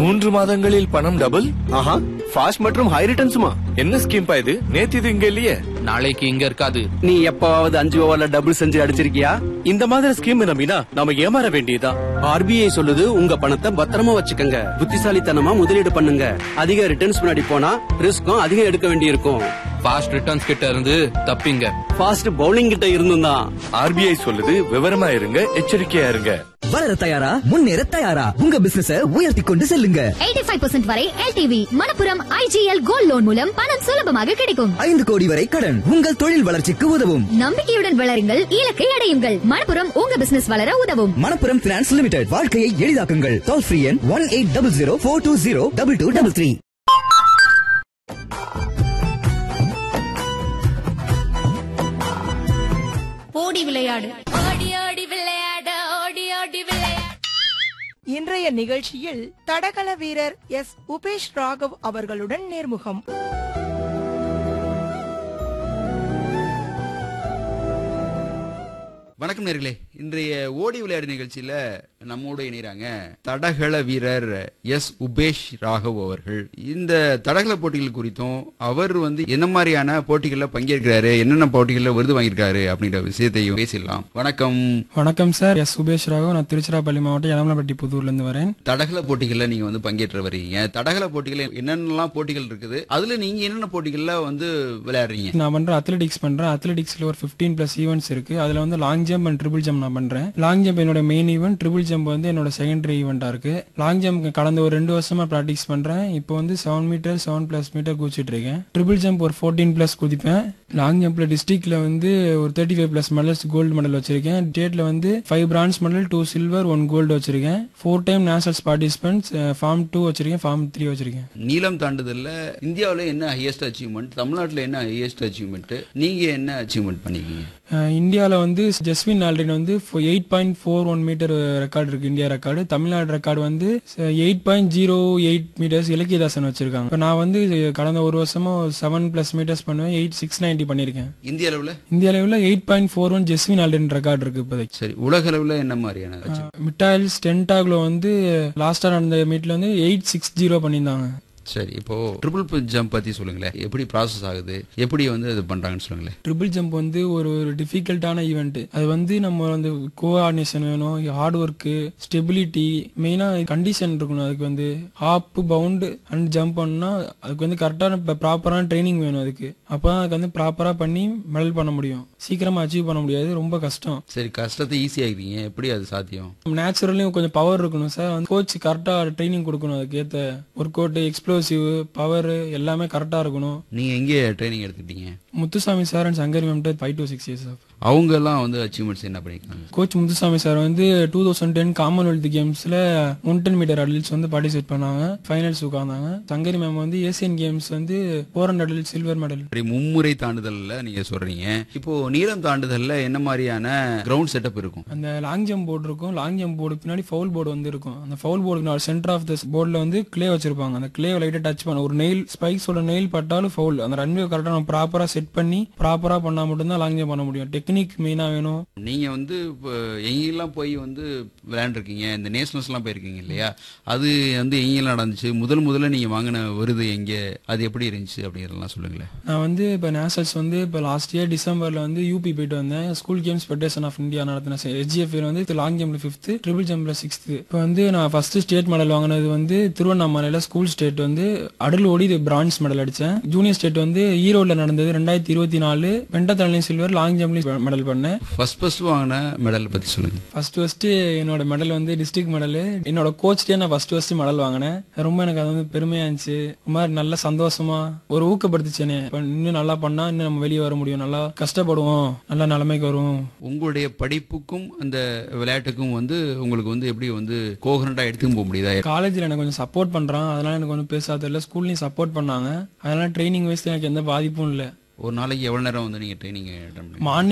3 மாதங்களில் பணம் டபுள். ஆஹா, ஃபாஸ்ட் மற்றும் ஹை ரிட்டர்ன்ஸுமா? என்ன ஸ்கீம் பா இது? நேத்து இது இங்க இல்லையே. நாளைக்கு இங்க இருக்காது. நீ எப்பவாவது 5 ஓவர்ல டபுள் செஞ்சு அடிச்சிருக்கியா? இந்த மாதிரி ஸ்கீம் நம்பினா நாம ஏமாற வேண்டியதா? ஆர்பிஐ சொல்லுது உங்க பணத்தை பத்திரமா வச்சுக்கங்க, புத்திசாலித்தனமா முதலீடு பண்ணுங்க. அதிக ரிட்டர்ன்ஸ் முன்னாடி போனா ரிஸ்க்கும் அதிகம் எடுக்க வேண்டியிருக்கும். ஃபாஸ்ட் ரிட்டர்ன்ஸ் கிட்ட இருந்து தப்பிங்க. ஃபாஸ்ட் பவுலிங் கிட்ட இருந்தும் தான். ஆர்பிஐ சொல்லுது விவரமா இருங்க, எச்சரிக்கையா இருங்க. வளர தயாரா, முன்னேற தயாரா, உங்க பிசினஸ உயர்த்தி கொண்டு செல்லுங்க. 85% வரை LTV Manappuram IGL gold loan மூலம் பணம் சுலபமாக கிடைக்கும். 5 கோடி வரை கடன் உங்கள் தொழில் வளர்ச்சிக்கு உதவும். நம்பிக்கையுடன் வளருங்கள், இலக்கை அடையுங்கள். மணப்புரம் உங்க பிசினஸ் வளர உதவும். மணப்புரம் பினான்ஸ் லிமிடெட், வாழ்க்கையை எளிதாக்குங்கள். டோல் ஃப்ரீ எண் 180042022233. ஓடி விளையாடு. ஓடி ஓடி விளையாட, ஓடி ஓடி விளையாட. இன்றைய நிகழ்ச்சியில் தடகள வீரர் எஸ் உபேஷ் ராகவ் அவர்களுடன் நேர்முகம். வணக்கம் நேர்களே, இன்றைய ஓடி விளையாடு நிகழ்ச்சியில நம்மோடு இணைறாங்க தடகள வீரர் எஸ் உபேஷ் ராகவ் அவர்கள். இந்த தடகள போட்டிகள் குறித்தும் அவர் என்ன மாதிரியான போட்டிகள்ல பங்கேற்கிறாரு, என்னென்ன போட்டிகள்ல விருது வாங்கியிருக்காரு அப்படின்ற விஷயத்தையும் பேசிடலாம். வணக்கம். வணக்கம் சார், எஸ் உபேஷ் ராகவ். நான் திருச்சிராப்பள்ளி மாவட்டம் எலமலப்பட்டி புதூர்ல இருந்து வரேன். தடகள போட்டிகள்ல நீங்க பங்கேற்று வரீங்க. தடகள போட்டிகள் என்னென்னலாம் போட்டிகள் இருக்குது, அதுல நீங்க என்னென்ன போட்டிகள்ல விளையாடுறீங்க? நான் பண்ற அத்லெட்டிக்ஸ் பண்றேன். அத்லெட்டிக்ஸ்ல ஒரு 15+ ஈவெண்ட்ஸ் இருக்கு. அதுல long jump and triple jump நான் பண்றேன். லாங் ஜம்ப் என்னோட மெயின் ஈவெண்ட், ட்ரிபிள் ஜம்ப் என்னோட செகண்டரி ஈவெண்டா இருக்கு. லாங் ஜம்ப் கடந்த ஒரு 2 வருஷமா பிராக்டிஸ் பண்றேன். இப்போ 7 மீட்டர் 7+ மீட்டர் குதிச்சிட்டு இருக்கேன். ட்ரிபிள் ஜம்ப் ஒரு 14+ குதிப்பேன். லாங் ஜம்ப்ல டிஸ்ட்ரிக்ட்ல ஒரு 35+ மெடல்ஸ், கோல்டு மெடல் வச்சிருக்கேன். ஸ்டேட்ல 5 பிரான்ஸ் மெடல், 2 சில்வர், 1 கோல்டு வச்சிருக்கேன். 4 டைம் நேஷனல்ஸ் பார்ட்டிசிபென்ட்ஸ், ஃபார்ம் 2 வச்சிருக்கேன், ஃபார்ம் 3 வச்சிருக்கேன். நீளம் தாண்டுதல்ல இந்தியாவில என்ன ஹையஸ்ட் அச்சீவ்மெண்ட், தமிழ்நாட்டில் என்ன ஹையஸ்ட் அச்சீவ்மெண்ட், நீங்க என்ன அச்சீவ்மெண்ட் பண்ணிருக்கீங்க? இந்தியாவில் ஜஸ்வின் ஆல்ரெடி 8.41 மீட்டர் ரெக்கார்டு இருக்கு, India record. Tamil Nadu record 8.08 metres இலக்கியதாசன் வச்சிருக்காங்க. இப்போ நான் கடந்த ஒரு வருஷமா 7+ மீட்டர்ஸ் பண்ணுவேன். 690 பண்ணிருக்கேன். இந்திய அளவுல 8.41 ஜஸ்வின் ஆல்ரெடி ரெக்கார்டு இருக்கு இப்போதைக்கு. சரி, உலக அளவுல என்ன மாதிரியான? மிட்டாயில் ஸ்டென்டாக்ல லாஸ்டா நடந்த மீட்ல 860 பண்ணியிருந்தாங்க. சரி, இப்போ ட்ரிபிள் ஜம்ப் பத்தி சொல்லுங்களேன். எப்படி ப்ராசஸ் ஆகுது, எப்படி இது பண்றாங்கன்னு சொல்லுங்களேன். ட்ரிபிள் ஜம்ப் ஒரு டிஃபிகல்ட்டான ஈவெண்ட். அது நம்ம கோஆர்டினேஷன் வேணும், ஹார்ட் ஒர்க், ஸ்டெபிலிட்டி, மெயினா கண்டிஷன் இருக்கணும். அதுக்கு ஹாப், பவுண்ட் அண்ட் ஜம்ப் பண்ணா அதுக்கு கரெக்டான ப்ராப்பரான ட்ரைனிங் வேணும். அதுக்கு அப்பதான் அதுக்கு ப்ராப்பரா பண்ணி மெடல் பண்ண முடியும். சீக்கிரமா அச்சீவ் பண்ண முடியாது, ரொம்ப கஷ்டம். சரி, கஷ்டத்தை ஈஸி ஆகிக்கிறீங்க, எப்படி அது சாத்தியம்? நேச்சுரலையும் கொஞ்சம் பவர் இருக்கணும் சார். கோச் கரெக்டா ட்ரைனிங் கொடுக்கணும். அதுக்கு ஏத்த ஒர்க் அவுட், எக்ஸ்ப்ளோசிவ், பவர் எல்லாமே கரெக்டா இருக்கணும். நீங்க எங்கே ட்ரைனிங் எடுத்துக்கிட்டீங்க? Muthusamy sir and Sankari ma'am 5 to 6 years. அவங்க எல்லாம் அச்சீவ்மெண்ட்ஸ் என்ன பண்ணிருக்காங்க? Coach Muthusamy sir 2010 Commonwealth கேம்ஸ்ல 110 metre adults participate பண்ணாங்க, finals உட்கார்ந்தாங்க. Sankari ma'am Asian games 400 adult silver medal. மும்முறை தாண்டுதல்ல நீங்க சொல்றீங்க. இப்போ நீளம் தாண்டுதல்ல என்ன மாதிரியான கிரவுண்ட் செட்டப் இருக்கும்? அந்த லாங் ஜம்ப் போர்டு இருக்கும். லாங் ஜம்ப் போர்டு பின்னாடி ஃபவுல் போர்டு இருக்கும். அந்த ஃபவுல் போர்டுக்கு சென்டர் ஆஃப் த போர்டுல கிளே வச்சிருப்பாங்க. அந்த கிளே லைட்டா டச் பண்ண ஒரு நெயில் ஸ்பைக்ஸோட நெயில் பட்டாலும் ஃபவுல். அந்த ரன்வே கரெக்டா நம்ம ப்ராப்பரா செட் பண்ணி ப்ராப்பரா பண்ணா மட்டும்தான் லாங் ஜம்ப் பண்ண முடியும். டெக்னிக் மெயினா வேணும். நீங்க எங்கெல்லாம் போய் விளையாண்டுருக்கீங்க, இந்த நேஷனல்ஸ் எல்லாம் போயிருக்கீங்க இல்லையா? அது எங்கெல்லாம் நடந்துச்சு? முதல்ல நீங்க வாங்கின விருது எங்க, அது எப்படி இருந்துச்சு அப்படிங்கறதெல்லாம் சொல்லுங்களேன். நான் இப்ப நேஷனல்ஸ் இப்ப லாஸ்ட் இயர் டிசம்பர்ல யூபி போயிட்டு வந்தேன். School games federation of India நடத்தின HGF long ஜம்ப்ல 5th, triple ஜம்ப்ல 6th. இப்போ நான் ஃபர்ஸ்ட் ஸ்டேட் மெடல் வாங்கினது திருவண்ணாமலையில ஸ்கூல் ஸ்டேட் அடல் ஓடி பிரான்ஸ் மெடல் அடிச்சேன். ஜூனியர் ஸ்டேட் ஈரோட்ல நடந்தது 2024 பென்டத்லான்லயும் சில்வர், லாங் ஜம்ப்லயும் மெடல் பண்ணேன். ஃபர்ஸ்ட் வாங்கின மெடல் பத்தி சொல்லுங்க. ஃபர்ஸ்ட் என்னோட மெடல் டிஸ்ட்ரிக்ட் மெடல். என்னோட கோச்டே நான் ஃபர்ஸ்ட் மெடல் வாங்கினேன். ரொம்ப எனக்கு அது பெருமையா இருந்துச்சு. ரொம்ப நல்ல சந்தோஷமா ஒரு ஊக்கப்படுத்துச்சு. இன்னும் நல்லா பண்ணா இன்னும் நம்ம வெளியே வர முடியும், நல்லா கஷ்டப்படுவோம், நல்ல நிலைமைக்கு வருவோம். உங்களுடைய படிப்புக்கும் அந்த விளையாட்டுக்கும் உங்களுக்கு எப்படி கோகரண்டா எடுத்துன்னு போக முடியுதா? காலேஜ்ல எனக்கு கொஞ்சம் சப்போர்ட் பண்றான், அதனால எனக்கு பேச தெரியல. ஸ்கூல்லயும் சப்போர்ட் பண்ணாங்க, அதனால ட்ரைனிங் வைஸ் எனக்கு எந்த பாதிப்பும் இல்லை. ஒரு நாளைக்கு எவ்வளவு நேரம் நீங்க ட்ரைனிங்? மார்னிங்